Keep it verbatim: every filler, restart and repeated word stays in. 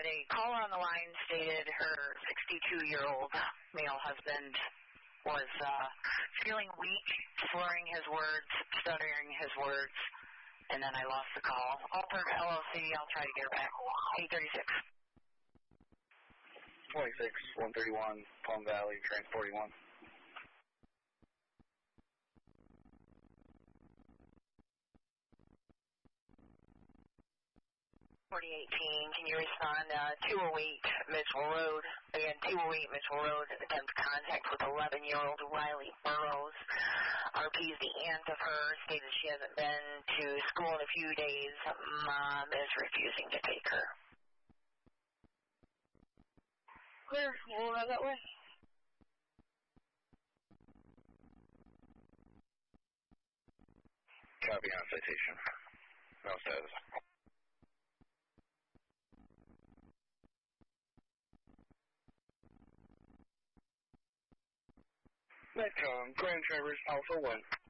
but a caller on the line stated her sixty-two-year-old male husband was uh, feeling weak, slurring his words, stuttering his words, and then I lost the call. Alter L L C, I'll try to get her back. eight thirty-six. twenty-six, one thirty-one, Palm Valley, train forty-one. forty eighteen, can you respond? Uh, two oh eight Mitchell Road. Again, two oh eight Mitchell Road, attempt contact with eleven-year-old Riley Burrows. R P is the aunt of her, stated she hasn't been to school in a few days. Mom is refusing to take her. Clear, we'll run that way. Copy on citation. No status. Metcom, Grand Traverse Alpha one.